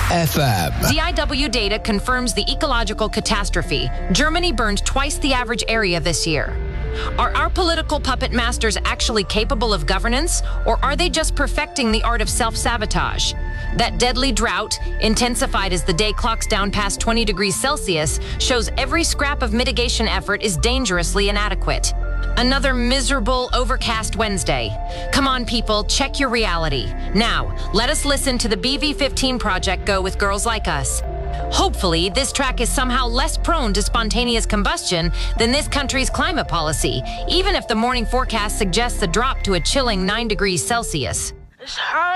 FM. DIW data confirms the ecological catastrophe. Germany burned twice the average area this year. Are our political puppet masters actually capable of governance, or are they just perfecting the art of self-sabotage? That deadly drought, intensified as the day clocks down past 20 degrees Celsius, shows every scrap of mitigation effort is dangerously inadequate. Another miserable, overcast Wednesday. Come on, people, check your reality. Now, let us listen to the BV15 Project go with Girls Like Us. Hopefully, this track is somehow less prone to spontaneous combustion than this country's climate policy, even if the morning forecast suggests a drop to a chilling 9 degrees Celsius.